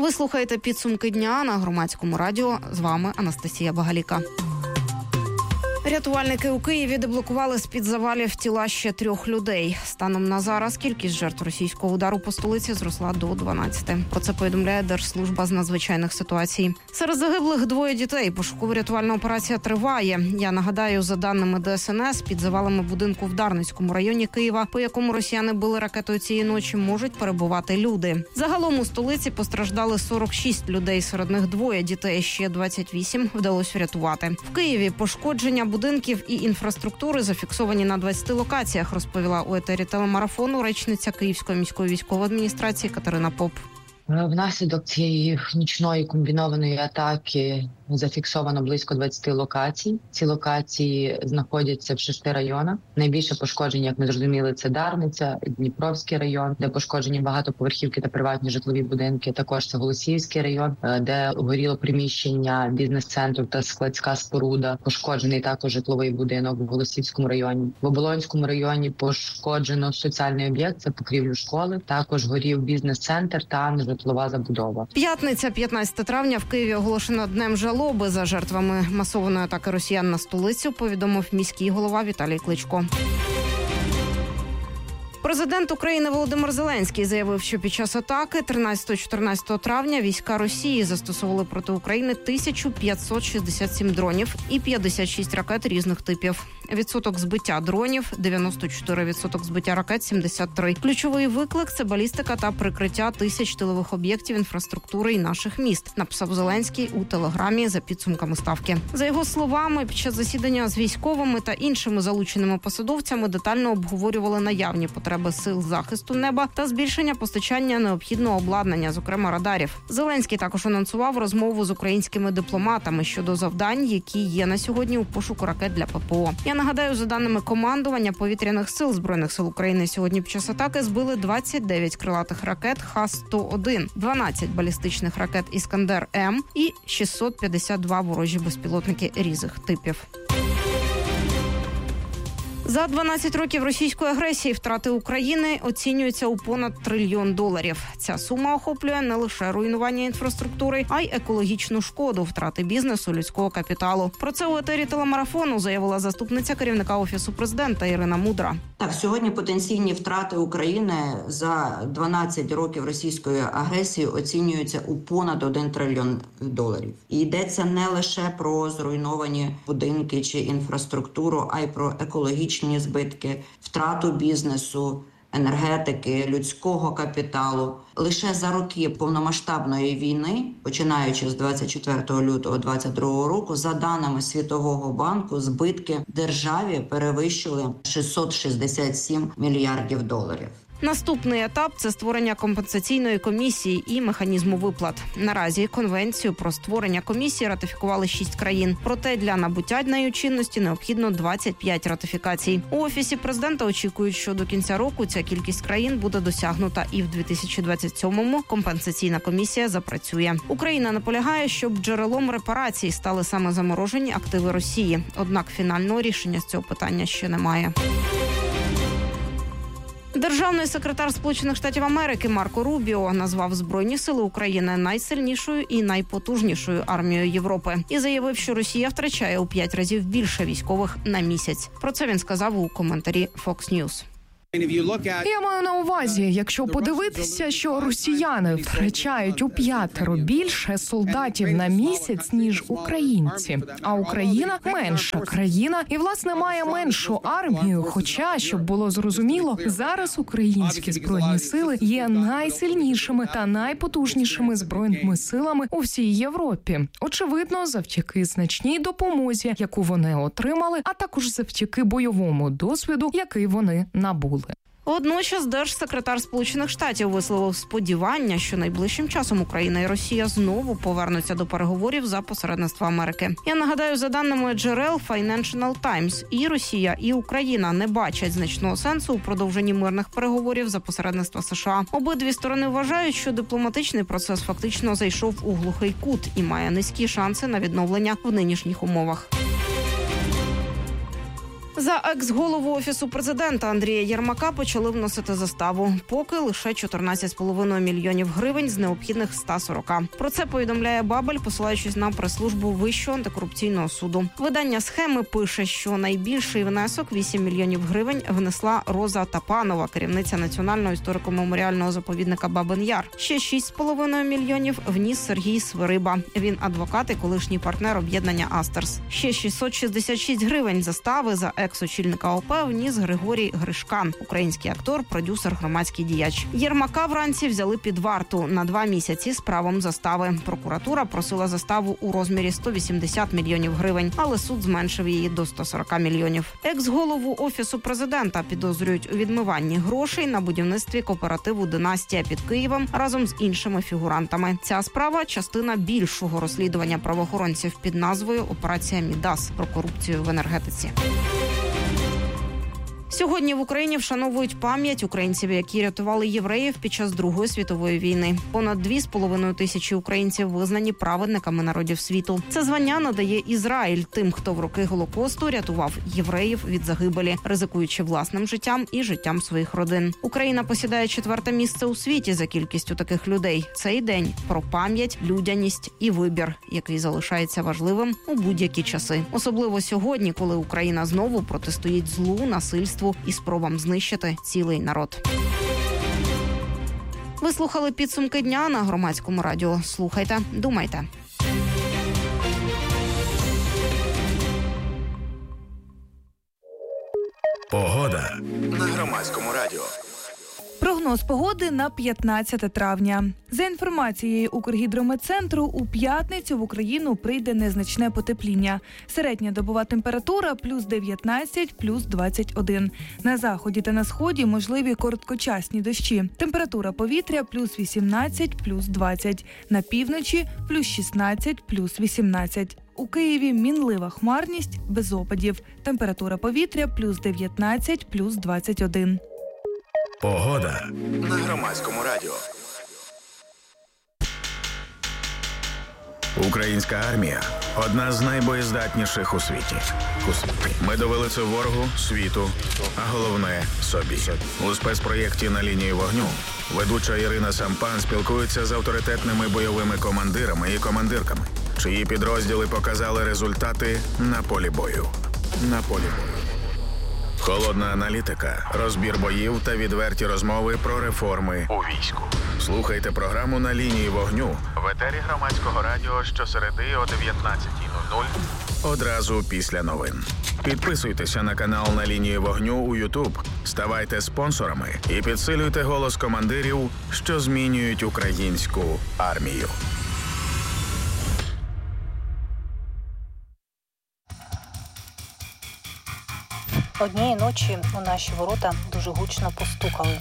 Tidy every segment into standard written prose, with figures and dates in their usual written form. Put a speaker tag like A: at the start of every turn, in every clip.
A: Ви слухаєте підсумки дня на Громадському радіо. З вами Анастасія Багаліка. Рятувальники у Києві деблокували з-під завалів тіла ще 3 людей. Станом на зараз кількість жертв російського удару по столиці зросла до 12. Про це повідомляє Держслужба з надзвичайних ситуацій. Серед загиблих 2 дітей. Пошуково-рятувальна операція триває. Я нагадаю, за даними ДСНС, під завалами будинку в Дарницькому районі Києва, по якому росіяни били ракетою цієї ночі, можуть перебувати люди. Загалом у столиці постраждали 46 людей, серед них 2 дітей, ще 28 вдалося врятувати. В Києві пошкодження будинків і інфраструктури зафіксовані на 20 локаціях, розповіла у етері телемарафону речниця Київської міської військової адміністрації Катерина Поп.
B: Внаслідок цієї нічної комбінованої атаки зафіксовано близько 20 локацій. Ці локації знаходяться в 6 районах. Найбільше пошкодження, як ми зрозуміли, це Дарниця, Дніпровський район, де пошкоджені багатоповерхівки та приватні житлові будинки. Також це Голосіївський район, де горіло приміщення бізнес-центру та складська споруда. Пошкоджений також житловий будинок в Голосіївському районі. В Оболонському районі пошкоджено соціальний об'єкт, це покрівлю школи. Також горів бізнес-центр та житлова забудова.
A: П'ятниця, 15 травня, в Києві оголошено днем жалоби за жертвами масованої атаки росіян на столицю, повідомив міський голова Віталій Кличко. Президент України Володимир Зеленський заявив, що під час атаки 13-14 травня війська Росії застосовували проти України 1567 дронів і 56 ракет різних типів. Відсоток збиття дронів – 94%, збиття ракет – 73%. Ключовий виклик – це балістика та прикриття тисяч тилових об'єктів інфраструктури і наших міст, написав Зеленський у телеграмі за підсумками ставки. За його словами, під час засідання з військовими та іншими залученими посадовцями детально обговорювали наявні потреби сил захисту неба та збільшення постачання необхідного обладнання, зокрема радарів. Зеленський також анонсував розмову з українськими дипломатами щодо завдань, які є на сьогодні у пошуку ракет для ППО. Я нагадаю, за даними командування повітряних сил Збройних сил України, сьогодні під час атаки збили 29 крилатих ракет Х-101, 12 балістичних ракет «Іскандер-М» і 652 ворожі безпілотники різних типів. За 12 років російської агресії втрати України оцінюються у понад $1 трильйон. Ця сума охоплює не лише руйнування інфраструктури, а й екологічну шкоду, втрати бізнесу, людського капіталу. Про це у етері телемарафону заявила заступниця керівника Офісу президента Ірина Мудра.
C: Так, сьогодні потенційні втрати України за 12 років російської агресії оцінюються у понад $1 трильйон. І йдеться не лише про зруйновані будинки чи інфраструктуру, а й про екологічні збитки, втрату бізнесу, енергетики, людського капіталу. Лише за роки повномасштабної війни, починаючи з 24 лютого 2022 року, за даними Світового банку, збитки державі перевищили $667 мільярдів.
A: Наступний етап – це створення компенсаційної комісії і механізму виплат. Наразі конвенцію про створення комісії ратифікували 6 країн. Проте для набуття нею чинності необхідно 25 ратифікацій. У Офісі президента очікують, що до кінця року ця кількість країн буде досягнута і в 2027-му компенсаційна комісія запрацює. Україна наполягає, щоб джерелом репарацій стали саме заморожені активи Росії. Однак фінального рішення з цього питання ще немає. Державний секретар Сполучених Штатів Америки Марко Рубіо назвав Збройні сили України найсильнішою і найпотужнішою армією Європи і заявив, що Росія втрачає у 5 разів більше військових на місяць. Про це він сказав у коментарі Fox News.
D: Я маю на увазі, якщо подивитися, що росіяни втрачають у 5 більше солдатів на місяць, ніж українці, а Україна менша країна і, власне, має меншу армію, хоча, щоб було зрозуміло, зараз українські збройні сили є найсильнішими та найпотужнішими збройними силами у всій Європі. Очевидно, завдяки значній допомозі, яку вони отримали, а також завдяки бойовому досвіду, який вони набули.
A: Водночас держсекретар Сполучених Штатів висловив сподівання, що найближчим часом Україна і Росія знову повернуться до переговорів за посередництва Америки. Я нагадаю, за даними джерел Financial Times, і Росія, і Україна не бачать значного сенсу у продовженні мирних переговорів за посередництва США. Обидві сторони вважають, що дипломатичний процес фактично зайшов у глухий кут і має низькі шанси на відновлення в нинішніх умовах. За екс-голову Офісу президента Андрія Єрмака почали вносити заставу. Поки лише 14,5 мільйонів гривень з необхідних 140. Про це повідомляє Бабель, посилаючись на прес-службу Вищого антикорупційного суду. Видання «Схеми» пише, що найбільший внесок – 8 мільйонів гривень внесла Роза Тапанова, керівниця Національного історико-меморіального заповідника Бабин Яр. Ще 6,5 мільйонів вніс Сергій Свириба. Він адвокат і колишній партнер об'єднання «Астерс». Ще 666 гривень застави за екс-очільника ОП вніс Григорій Гришкан, український актор, продюсер, громадський діяч. Єрмака вранці взяли під варту на 2 місяці з правом застави. Прокуратура просила заставу у розмірі 180 мільйонів гривень, але суд зменшив її до 140 мільйонів. Екс-голову Офісу президента підозрюють у відмиванні грошей на будівництві кооперативу «Династія» під Києвом разом з іншими фігурантами. Ця справа – частина більшого розслідування правоохоронців під назвою «Операція Мідас» про корупцію в енергетиці. Сьогодні в Україні вшановують пам'ять українців, які рятували євреїв під час Другої світової війни. Понад 2,5 тисячі українців визнані праведниками народів світу. Це звання надає Ізраїль тим, хто в роки Голокосту рятував євреїв від загибелі, ризикуючи власним життям і життям своїх родин. Україна посідає 4-те місце у світі за кількістю таких людей. Цей день про пам'ять, людяність і вибір, який залишається важливим у будь-які часи. Особливо сьогодні, коли Україна знову протистоїть злу, насильству і спробам знищити цілий народ. Ви слухали підсумки дня на Громадському радіо. Слухайте, думайте.
E: Погода на Громадському радіо.
F: Прогноз погоди на 15 травня. За інформацією Укргідрометцентру, у п'ятницю в Україну прийде незначне потепління. Середня добова температура плюс 19, плюс 21. На заході та на сході можливі короткочасні дощі. Температура повітря плюс 18, плюс 20. На півночі плюс 16, плюс 18. У Києві мінлива хмарність, без опадів. Температура повітря плюс 19, плюс 21.
E: Погода на Громадському радіо. Українська армія – одна з найбоєздатніших у світі. Ми довели це ворогу, світу, а головне – собі. У спецпроєкті «На лінії вогню» ведуча Ірина Сампан спілкується з авторитетними бойовими командирами і командирками, чиї підрозділи показали результати на полі бою. Холодна аналітика, розбір боїв та відверті розмови про реформи у війську. Слухайте програму «На лінії вогню» в етері Громадського радіо щосереди о 19:00 одразу після новин. Підписуйтеся на канал «На лінії вогню» у YouTube, ставайте спонсорами і підсилюйте голос командирів, що змінюють українську армію.
G: Однієї ночі у наші ворота дуже гучно постукали.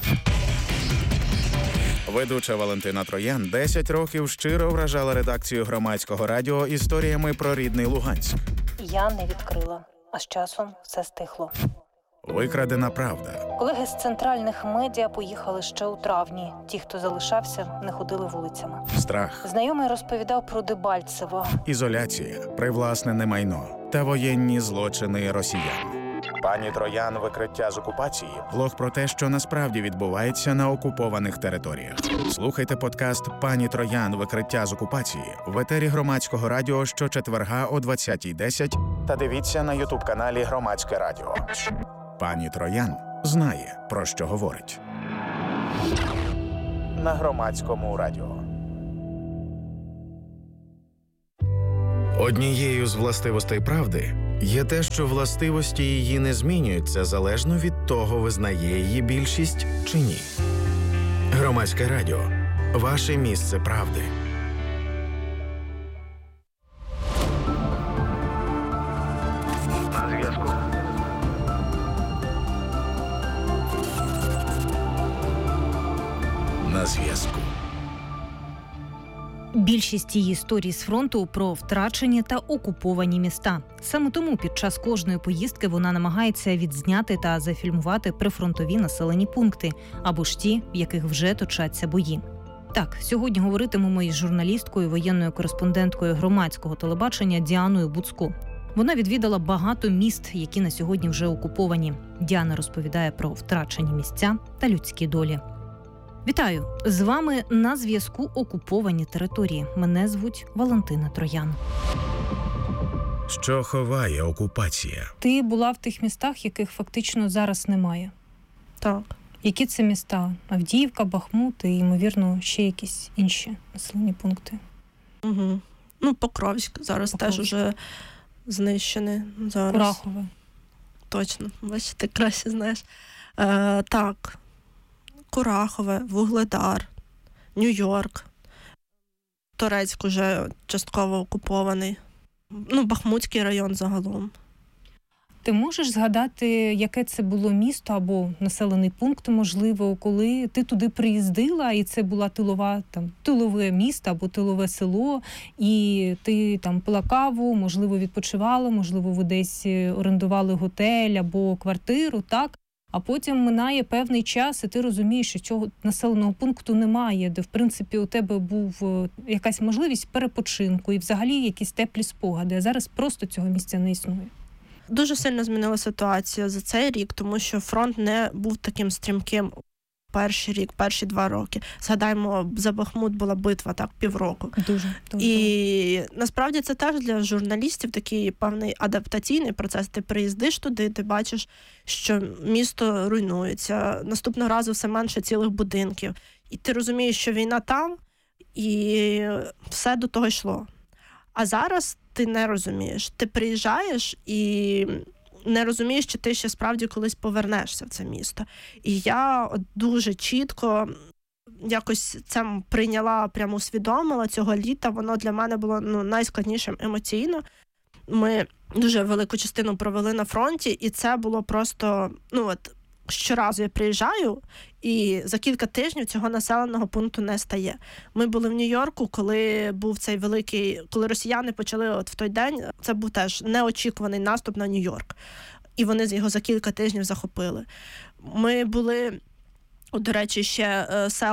E: Ведуча Валентина Троян 10 років щиро вражала редакцію Громадського радіо історіями про рідний Луганськ.
G: Я не відкрила, а з часом все стихло.
E: Викрадена правда.
G: Колеги з центральних медіа поїхали ще у травні. Ті, хто залишався, не ходили вулицями.
E: Страх.
G: Знайомий розповідав про Дебальцево.
E: Ізоляція, привласнене майно та воєнні злочини росіян. Пані Троян «Викриття з окупації» – блог про те, що насправді відбувається на окупованих територіях. Слухайте подкаст «Пані Троян. Викриття з окупації» в етері Громадського радіо щочетверга о 20:10 та дивіться на ютуб-каналі Громадське радіо. Пані Троян знає, про що говорить. На Громадському радіо. Однією з властивостей правди є те, що властивості її не змінюються залежно від того, визнає її більшість чи ні. Громадське радіо. Ваше місце правди. На зв'язку. На зв'язку.
H: Більшість її історій з фронту про втрачені та окуповані міста. Саме тому під час кожної поїздки вона намагається відзняти та зафільмувати прифронтові населені пункти, або ж ті, в яких вже точаться бої. Так, сьогодні говоритимемо із журналісткою, воєнною кореспонденткою громадського телебачення Діаною Буцко. Вона відвідала багато міст, які на сьогодні вже окуповані. Діана розповідає про втрачені місця та людські долі. Вітаю! З вами на зв'язку окуповані території. Мене звуть Валентина Троян.
E: Що ховає окупація?
D: Ти була в тих містах, яких фактично зараз немає.
I: Так.
D: Які це міста? Авдіївка, Бахмут і, ймовірно, ще якісь інші населені пункти.
I: Угу. Покровськ зараз теж уже знищений. Зараз.
D: Курахове.
I: Точно. Бачиш, ти краще знаєш. Так. Курахове, Вугледар, Нью-Йорк. Торецьк уже частково окупований. Бахмутський район загалом.
D: Ти можеш згадати, яке це було місто або населений пункт, можливо, коли ти туди приїздила, і це була тилове місто або тилове село, і ти там пила каву, можливо, відпочивала, можливо, ви десь орендували готель або квартиру, так? А потім минає певний час, і ти розумієш, що цього населеного пункту немає, де, в принципі, у тебе був якась можливість перепочинку і взагалі якісь теплі спогади, а зараз просто цього місця не існує.
I: Дуже сильно змінила ситуація за цей рік, тому що фронт не був таким стрімким перший рік, перші 2 роки. Згадаємо, за Бахмут була битва, так, півроку.
D: Дуже.
I: І насправді це теж для журналістів такий певний адаптаційний процес. Ти приїздиш туди, ти бачиш, що місто руйнується, наступного разу все менше цілих будинків. І ти розумієш, що війна там, і все до того йшло. А зараз ти не розумієш. Ти приїжджаєш і не розумієш, чи ти ще справді колись повернешся в це місто. І я дуже чітко якось це прийняла, прямо усвідомила цього літа. Воно для мене було найскладнішим емоційно. Ми дуже велику частину провели на фронті, і це було просто, щоразу я приїжджаю, і за кілька тижнів цього населеного пункту не стає. Ми були в Нью-Йорку, коли був цей великий, коли росіяни почали в той день, це був теж неочікуваний наступ на Нью-Йорк. І вони його за кілька тижнів захопили. Ми були, до речі, ще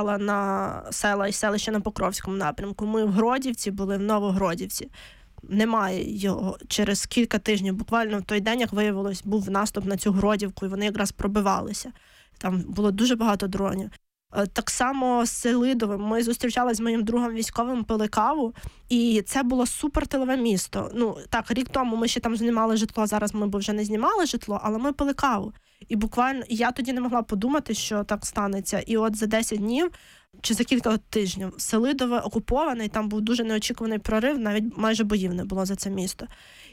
I: села і селища на Покровському напрямку. Ми в Гродівці були, в Новогродівці. Немає його. Через кілька тижнів, буквально в той день, як виявилось, був наступ на цю Гродівку, і вони якраз пробивалися. Там було дуже багато дронів. Так само з Селидовим. Ми зустрічалися з моїм другом військовим, пили каву, і це було супертилове місто. Так, рік тому ми ще там знімали житло, зараз ми б вже не знімали житло, але ми пили каву. І буквально, я тоді не могла подумати, що так станеться. І от за 10 днів, чи за кілька тижнів, Селидове окуповане, і там був дуже неочікуваний прорив, навіть майже боїв не було за це місто.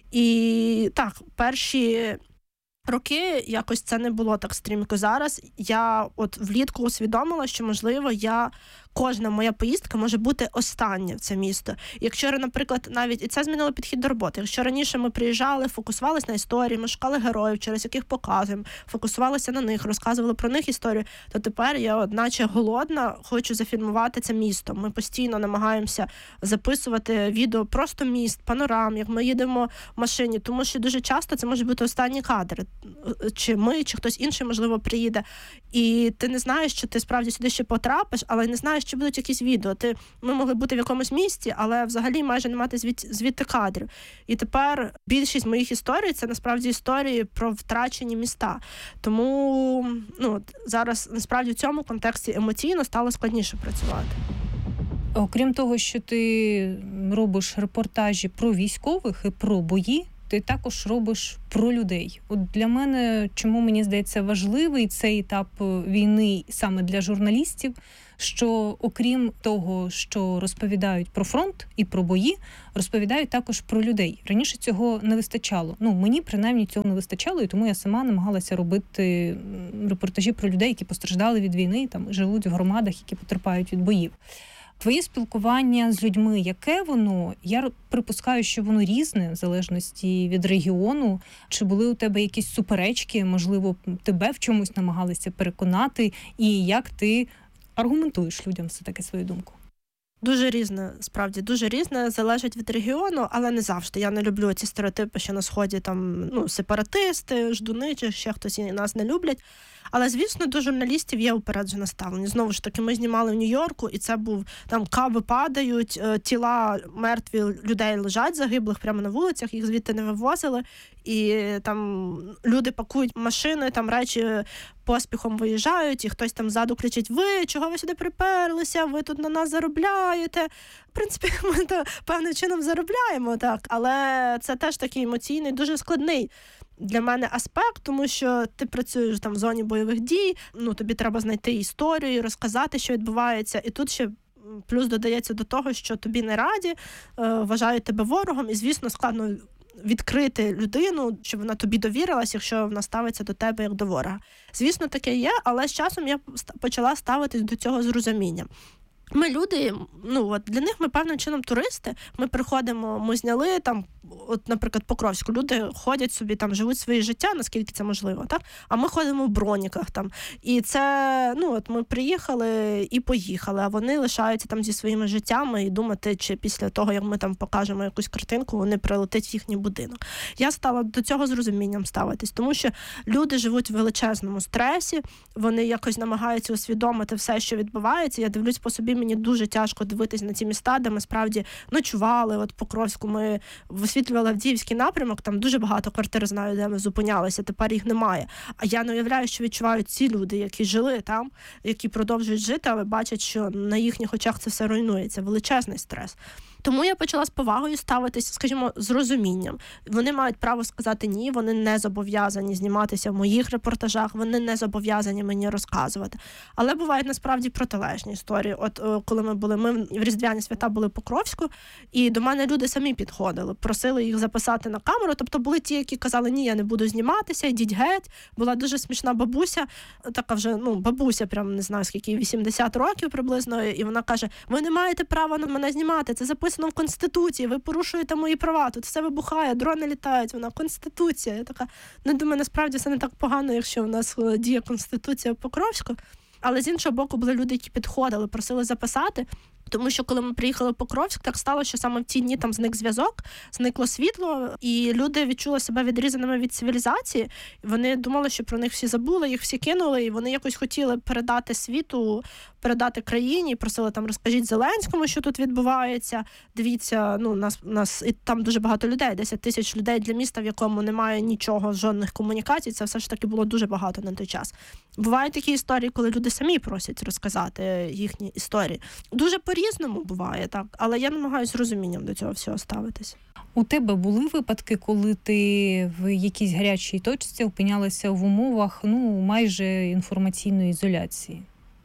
I: І так, перші роки якось це не було так стрімко. Зараз я влітку усвідомила, що, можливо, кожна моя поїздка може бути остання в це місто. Якщо, наприклад, навіть, і це змінило підхід до роботи. Якщо раніше ми приїжджали, фокусувалися на історії, ми шукали героїв, через яких показуємо, фокусувалися на них, розказували про них історію, то тепер я, наче голодна, хочу зафільмувати це місто. Ми постійно намагаємося записувати відео просто міст, панорам, як ми їдемо в машині, тому що дуже часто це може бути останні кадри. Чи ми, чи хтось інший, можливо, приїде. І ти не знаєш, що ти справді сюди ще потрапиш, але не знаєш, чи будуть якісь відео. Ми могли бути в якомусь місті, але взагалі майже не мати звідти кадрів. І тепер більшість моїх історій – це насправді історії про втрачені міста. Тому зараз насправді в цьому контексті емоційно стало складніше працювати.
D: Окрім того, що ти робиш репортажі про військових і про бої, ти також робиш про людей. От для мене, чому мені здається важливий цей етап війни саме для журналістів, що окрім того, що розповідають про фронт і про бої, розповідають також про людей. Раніше цього не вистачало. Мені принаймні цього не вистачало, і тому я сама намагалася робити репортажі про людей, які постраждали від війни, там живуть в громадах, які потерпають від боїв. Твоє спілкування з людьми, яке воно? Я припускаю, що воно різне, в залежності від регіону. Чи були у тебе якісь суперечки, можливо, тебе в чомусь намагалися переконати, і як ти аргументуєш людям все-таки свою думку?
I: Дуже різне, справді, дуже різне, залежить від регіону, але не завжди. Я не люблю ці стереотипи, що на Сході там, сепаратисти, ждуни, чи ще хтось і нас не люблять. Але, звісно, до журналістів є упереджене ставлення. Знову ж таки, ми знімали в Нью-Йорку, і це був, там каби падають, тіла мертві людей лежать загиблих прямо на вулицях, їх звідти не вивозили. І там люди пакують машини, там речі поспіхом виїжджають, і хтось там ззаду кричить: ви, чого ви сюди приперлися, ви тут на нас заробляєте. В принципі, ми то певним чином заробляємо, так, але це теж такий емоційний, дуже складний для мене аспект, тому що ти працюєш там в зоні бойових дій, тобі треба знайти історію, розказати, що відбувається, і тут ще плюс додається до того, що тобі не раді, вважають тебе ворогом, і, звісно, складно відкрити людину, щоб вона тобі довірилась, якщо вона ставиться до тебе як до ворога. Звісно, таке є, але з часом я почала ставитись до цього з розумінням. Ми люди, для них ми певним чином туристи, ми приходимо, ми зняли там, наприклад, Покровську, люди ходять собі, там, живуть своє життя, наскільки це можливо, так? А ми ходимо в броніках там. І це, ми приїхали і поїхали, а вони лишаються там зі своїми життями і думати, чи після того, як ми там покажемо якусь картинку, вони прилетять в їхній будинок. Я стала до цього з розумінням ставитись, тому що люди живуть в величезному стресі, вони якось намагаються усвідомити все, що відбувається. Я дивлюсь по собі, мені дуже тяжко дивитись на ці міста, де ми справді ночували. Покровську ми висвітлювали Авдіївський напрямок, там дуже багато квартир знаю, де ми зупинялися, тепер їх немає. А я не уявляю, що відчувають ці люди, які жили там, які продовжують жити, але бачать, що на їхніх очах це все руйнується. Величезний стрес. Тому я почала з повагою ставитися, скажімо, з розумінням. Вони мають право сказати ні, вони не зобов'язані зніматися в моїх репортажах, вони не зобов'язані мені розказувати. Але бувають насправді протилежні історії. Коли ми в Різдвяні свята були в Покровську, і до мене люди самі підходили, просили їх записати на камеру. Тобто були ті, які казали: ні, я не буду зніматися, йдіть геть. Була дуже смішна бабуся, така вже, бабуся, прям не знаю скільки, 80 років приблизно, і вона каже: ви не маєте права на мене знімати, це записано в Конституції, ви порушуєте мої права, тут все вибухає, дрони літають, вона Конституція. Я така, думаю, насправді це не так погано, якщо в нас діє Конституція в Покровську. Але з іншого боку були люди, які підходили, просили записати, тому що коли ми приїхали в Покровськ, так стало, що саме в ті дні там зник зв'язок, зникло світло, і люди відчули себе відрізаними від цивілізації. Вони думали, що про них всі забули, їх всі кинули, і вони якось хотіли передати світу, передати країні, просили там: розкажіть Зеленському, що тут відбувається, дивіться, нас і там дуже багато людей, 10 тисяч людей для міста, в якому немає нічого, жодних комунікацій, це все ж таки було дуже багато на той час. Бувають такі історії, коли люди самі просять розказати їхні історії. Дуже по-різному буває, так, але я намагаюся з розумінням до цього всього ставитись.
H: У тебе були випадки, коли ти в якійсь гарячій точці опинялася в умовах, майже інформаційної ізоляції?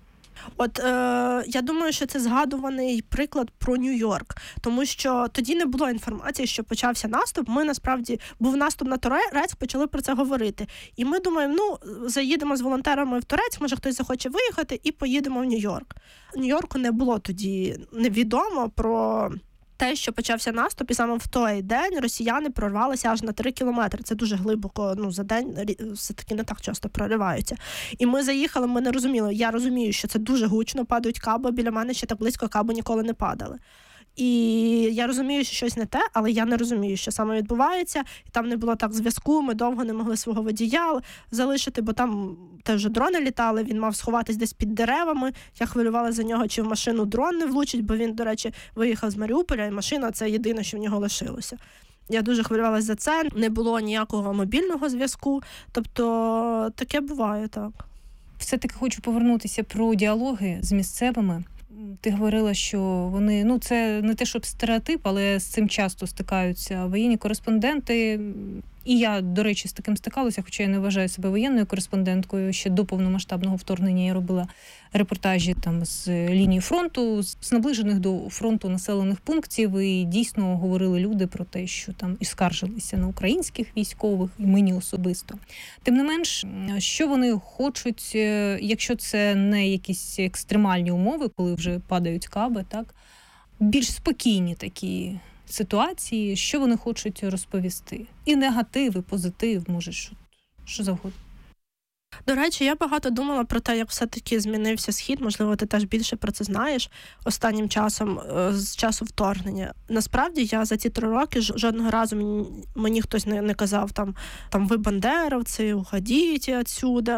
I: Я думаю, що це згадуваний приклад про Нью-Йорк, тому що тоді не було інформації, що почався наступ. Ми, насправді, був наступ на Торецьк, почали про це говорити. І ми думаємо, заїдемо з волонтерами в Торецьк, може хтось захоче виїхати, і поїдемо в Нью-Йорк. Нью-Йорку не було тоді невідомо про те, що почався наступ, і саме в той день росіяни прорвалися аж на 3 кілометри. Це дуже глибоко, за день все-таки не так часто прориваються. І ми заїхали, ми не розуміли. Я розумію, що це дуже гучно, падають каби, біля мене ще так близько каби ніколи не падали. І я розумію, що щось не те, але я не розумію, що саме відбувається. І там не було так зв'язку, ми довго не могли свого водія залишити, бо там теж дрони літали, він мав сховатись десь під деревами. Я хвилювала за нього, чи в машину дрон не влучить, бо він, до речі, виїхав з Маріуполя, і машина – це єдине, що в нього лишилося. Я дуже хвилювалася за це, не було ніякого мобільного зв'язку, тобто таке буває, так.
H: Все-таки хочу повернутися про діалоги з місцевими. Ти говорила, що вони, це не те, щоб стереотип, але з цим часто стикаються воєнні кореспонденти. І я, до речі, з таким стикалася, хоча я не вважаю себе воєнною кореспонденткою. Ще до повномасштабного вторгнення я робила репортажі там з лінії фронту, з наближених до фронту населених пунктів. І дійсно говорили люди про те, що там і скаржилися на українських військових, і мені особисто. Тим не менш, що вони хочуть, якщо це не якісь екстремальні умови, коли вже падають каби, так, більш спокійні такі ситуації, що вони хочуть розповісти. І негатив, і позитив, може, що завгодно.
I: До речі, я багато думала про те, як все-таки змінився Схід. Можливо, ти теж більше про це знаєш останнім часом, з часу вторгнення. Насправді, я за ці 3 роки жодного разу мені хтось не казав, там ви бандеровці, уходіть відсюди.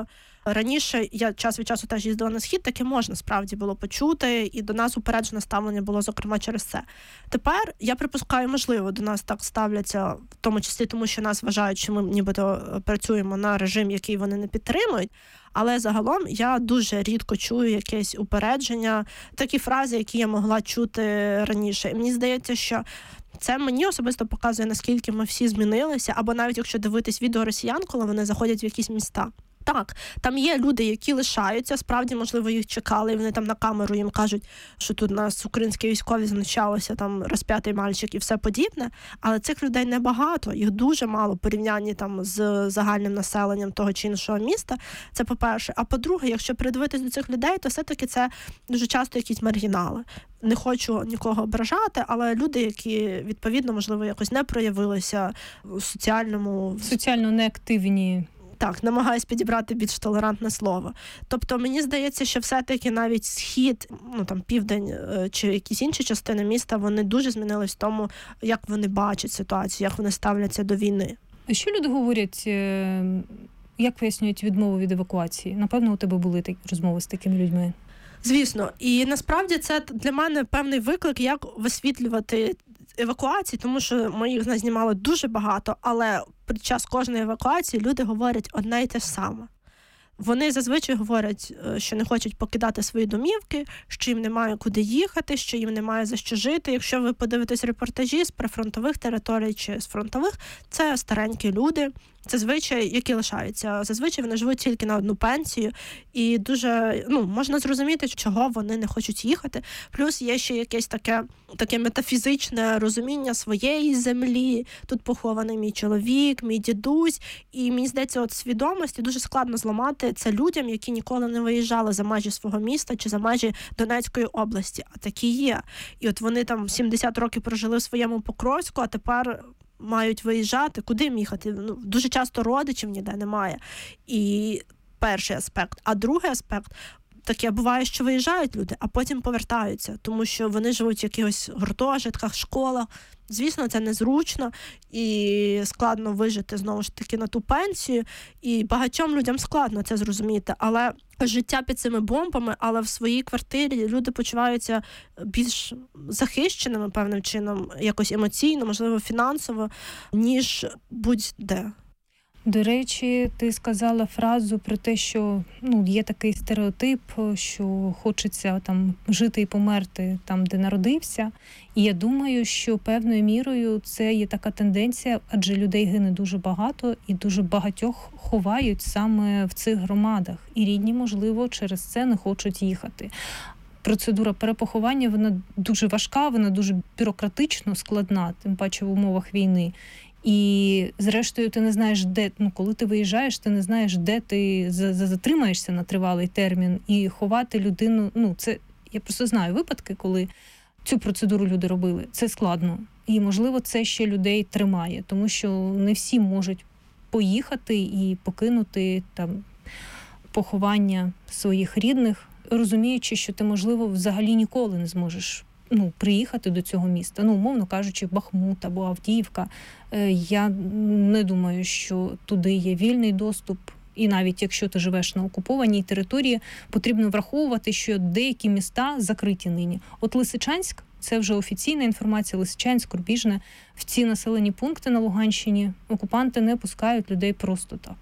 I: Раніше я час від часу теж їздила на Схід, таке можна справді було почути, і до нас упереджене ставлення було, зокрема, через це. Тепер, я припускаю, можливо, до нас так ставляться, в тому числі тому, що нас вважають, що ми нібито працюємо на режим, який вони не підтримують. Але загалом я дуже рідко чую якесь упередження, такі фрази, які я могла чути раніше. І мені здається, що це мені особисто показує, наскільки ми всі змінилися, або навіть якщо дивитись відео росіян, коли вони заходять в якісь міста. Так, там є люди, які лишаються, справді, можливо, їх чекали, і вони там на камеру їм кажуть, що тут нас українські військові знущалися, там розп'ятий мальчик і все подібне, але цих людей небагато, їх дуже мало в порівнянні там з загальним населенням того чи іншого міста, це по-перше. А по-друге, якщо придивитись до цих людей, то все-таки це дуже часто якісь маргінали. Не хочу нікого ображати, але люди, які, відповідно, можливо, якось не проявилися в
H: соціально неактивні.
I: Так, намагаюсь підібрати більш толерантне слово. Тобто, мені здається, що все-таки навіть Схід, Південь чи якісь інші частини міста, вони дуже змінились в тому, як вони бачать ситуацію, як вони ставляться до війни.
H: А що люди говорять, як пояснюють відмову від евакуації? Напевно, у тебе були такі розмови з такими людьми?
I: Звісно. І насправді це для мене певний виклик, як висвітлювати евакуації, тому що ми їх знімали дуже багато, але під час кожної евакуації люди говорять одне й те ж саме. Вони зазвичай говорять, що не хочуть покидати свої домівки, що їм немає куди їхати, що їм немає за що жити. Якщо ви подивитесь репортажі з прифронтових територій чи з фронтових, це старенькі люди, це звичай, які лишаються. Зазвичай вони живуть тільки на одну пенсію, і дуже, можна зрозуміти, чого вони не хочуть їхати. Плюс є ще якесь таке метафізичне розуміння своєї землі. Тут похований мій чоловік, мій дідусь. І мені здається, от свідомості дуже складно зламати це людям, які ніколи не виїжджали за межі свого міста чи за межі Донецької області. А такі є. І от вони там 70 років прожили в своєму Покровську, а тепер мають виїжджати. Куди їм їхати? Дуже часто родичів ніде немає. І перший аспект. А другий аспект – таке буває, що виїжджають люди, а потім повертаються, тому що вони живуть в якихось гуртожитках, школах. Звісно, це незручно і складно вижити, знову ж таки, на ту пенсію. І багатьом людям складно це зрозуміти. Але життя під цими бомбами, але в своїй квартирі люди почуваються більш захищеними певним чином, якось емоційно, можливо, фінансово, ніж будь-де.
H: До речі, ти сказала фразу про те, що є такий стереотип, що хочеться там жити і померти там, де народився. І я думаю, що певною мірою це є така тенденція, адже людей гине дуже багато і дуже багатьох ховають саме в цих громадах. І рідні, можливо, через це не хочуть їхати. Процедура перепоховання, вона дуже важка, вона дуже бюрократично складна, тим паче в умовах війни. І, зрештою, ти не знаєш, де, коли ти виїжджаєш, ти не знаєш, де ти затримаєшся на тривалий термін. І ховати людину, це, я просто знаю випадки, коли цю процедуру люди робили. Це складно. І, можливо, це ще людей тримає, тому що не всі можуть поїхати і покинути там поховання своїх рідних, розуміючи, що ти, можливо, взагалі ніколи не зможеш приїхати до цього міста. Умовно кажучи, Бахмут або Авдіївка. Я не думаю, що туди є вільний доступ. І навіть якщо ти живеш на окупованій території, потрібно враховувати, що деякі міста закриті нині. От Лисичанськ, це вже офіційна інформація, Лисичанськ, Рубіжне, в ці населені пункти на Луганщині окупанти не пускають людей просто так.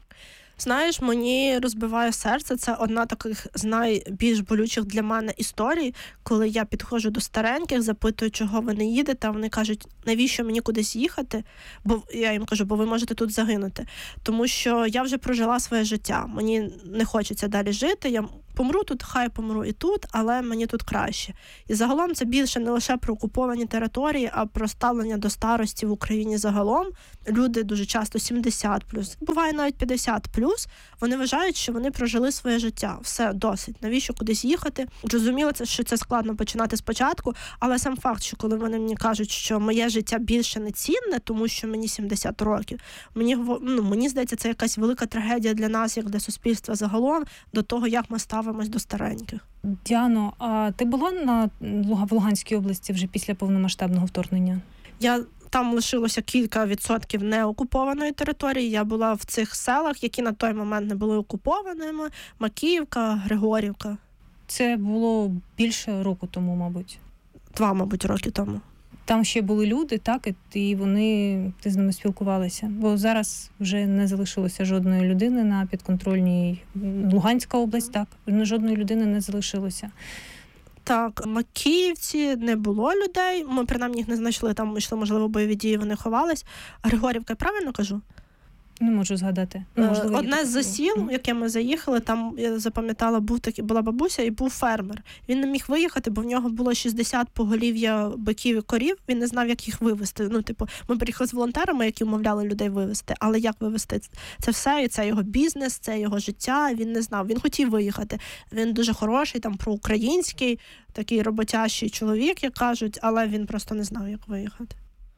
I: Знаєш, мені розбиває серце. Це одна таких з найбільш болючих для мене історій, коли я підходжу до стареньких, запитую, чого ви не їдете, а вони кажуть, навіщо мені кудись їхати? Бо я їм кажу, бо ви можете тут загинути. Тому що я вже прожила своє життя, мені не хочеться далі жити, я помру тут, хай помру і тут, але мені тут краще. І загалом це більше не лише про окуповані території, а про ставлення до старості в Україні загалом. Люди дуже часто 70+, буває навіть 50+, вони вважають, що вони прожили своє життя. Все, досить. Навіщо кудись їхати? Зрозуміло, що це складно починати спочатку, але сам факт, що коли вони мені кажуть, що моє життя більше не цінне, тому що мені 70 років, мені здається, це якась велика трагедія для нас, як для суспільства загалом, до того, як ми ставимось до стареньких.
H: Діано, а ти була в Луганській області вже після повномасштабного вторгнення?
I: Я Там лишилося кілька відсотків неокупованої території. Я була в цих селах, які на той момент не були окупованими. Макіївка, Григорівка.
H: Це було більше року тому, мабуть.
I: 2, мабуть, роки тому.
H: Там ще були люди, так, і ти з ними спілкувалася. Бо зараз вже не залишилося жодної людини на підконтрольній Луганська область, так, жодної людини не залишилося.
I: Так, в Макіївці не було людей, ми принаймні їх не знайшли, там йшли, можливо, бойові дії, вони ховались. Григорівка, я правильно кажу?
H: Не можу згадати.
I: Одне з сіл, в яке ми заїхали, там, я запам'ятала, була бабуся і був фермер. Він не міг виїхати, бо в нього було 60 поголів'я биків і корів, він не знав, як їх вивезти. Ми приїхали з волонтерами, які вмовляли людей вивезти, але як вивезти це все, і це його бізнес, це його життя, він не знав. Він хотів виїхати. Він дуже хороший, там, проукраїнський, такий роботящий чоловік, як кажуть, але він просто не знав, як виїхати.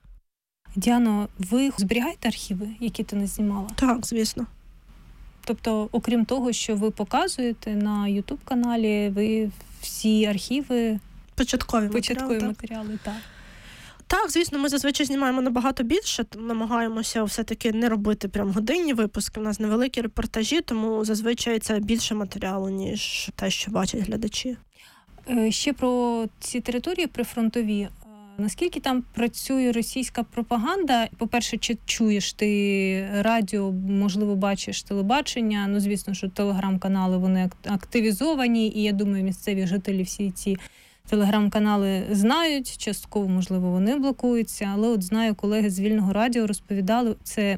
H: Діано, ви зберігаєте архіви, які ти не знімала?
I: Так, звісно.
H: Тобто, окрім того, що ви показуєте на YouTube-каналі, ви всі архіви...
I: Початкові
H: матеріали, так.
I: Так, звісно, ми зазвичай знімаємо набагато більше, намагаємося все-таки не робити прям годинні випуски, у нас невеликі репортажі, тому зазвичай це більше матеріалу, ніж те, що бачать глядачі.
H: Ще про ці території прифронтові. Наскільки там працює російська пропаганда? По-перше, чи чуєш ти радіо, можливо, бачиш телебачення? Звісно, що телеграм-канали, вони активізовані, і я думаю, місцеві жителі всі ці телеграм-канали знають, частково, можливо, вони блокуються, але от знаю, колеги з Вільного радіо розповідали,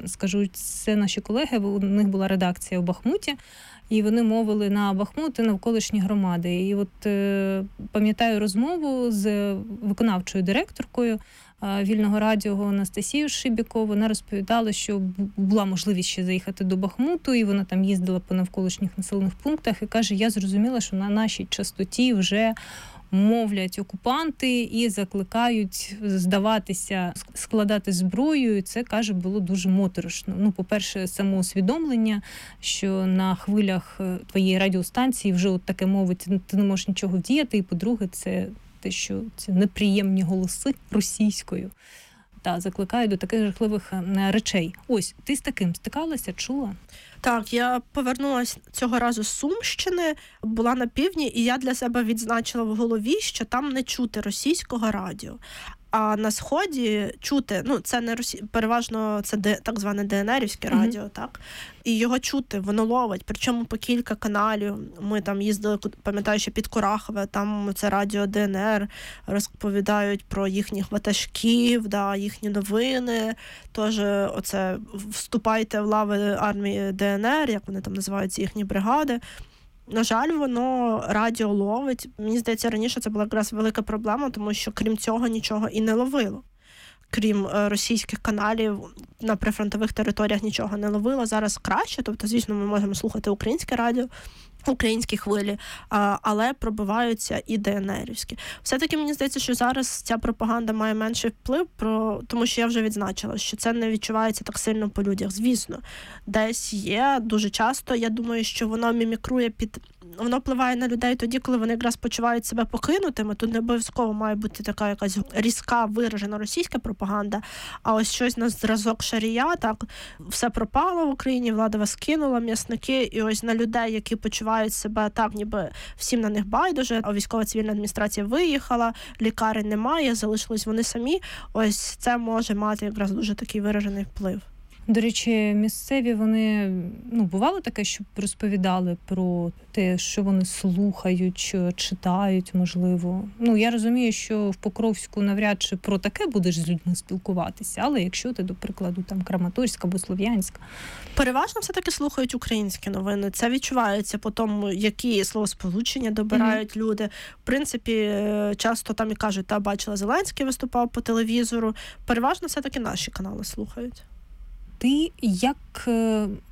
H: це наші колеги, у них була редакція у Бахмуті, і вони мовили на Бахмут і навколишні громади. І от пам'ятаю розмову з виконавчою директоркою Вільного радіо Анастасією Шибіко. Вона розповідала, що була можливість ще заїхати до Бахмуту, і вона там їздила по навколишніх населених пунктах, і каже, я зрозуміла, що на нашій частоті вже мовлять окупанти і закликають здаватися, складати зброю. І це, каже, було дуже моторошно. По-перше, самоусвідомлення, що на хвилях твоєї радіостанції вже от таке мовить, ти не можеш нічого вдіяти. І, по-друге, це те, що ці неприємні голоси російською закликають до таких жахливих речей. Ось, ти з таким стикалася, чула?
I: Так, я повернулася цього разу з Сумщини, була на півдні, і я для себе відзначила в голові, що там не чути російського радіо. А на Сході чути, це не переважно це так зване ДНРівське радіо, так? І його чути, воно ловить, причому по кілька каналів. Ми там їздили, пам'ятаю, ще під Курахове, там це радіо ДНР, розповідають про їхніх ватажків, їхні новини. Тож оце вступайте в лави армії ДНР, як вони там називаються, їхні бригади. На жаль, воно радіо ловить. Мені здається, раніше це була якраз велика проблема, тому що крім цього нічого і не ловило. Крім російських каналів, на прифронтових територіях нічого не ловило. Зараз краще, тобто, звісно, ми можемо слухати українське радіо, українські хвилі, але пробиваються і ДНРівські. Все-таки мені здається, що зараз ця пропаганда має менший вплив, тому що я вже відзначила, що це не відчувається так сильно по людях. Звісно, десь є, дуже часто, я думаю, що воно мімікрує воно впливає на людей тоді, коли вони якраз почувають себе покинутими. Тут не обов'язково має бути така якась різка, виражена російська пропаганда, а ось щось на зразок Шарія, так, все пропало в Україні, влада вас кинула, м'ясники, і ось на людей, які почувають себе так, ніби всім на них байдуже, а військово-цивільна адміністрація виїхала, лікарень немає, залишились вони самі, ось це може мати якраз дуже такий виражений вплив.
H: До речі, місцеві, вони, бувало таке, щоб розповідали про те, що вони слухають, що читають, можливо. Я розумію, що в Покровську навряд чи про таке будеш з людьми спілкуватися, але якщо ти, до прикладу, там Краматорськ або Слов'янськ.
I: Переважно все-таки слухають українські новини. Це відчувається по тому, які словосполучення добирають люди. В принципі, часто там і кажуть, бачила, Зеленський виступав по телевізору. Переважно все-таки наші канали слухають.
H: Ти як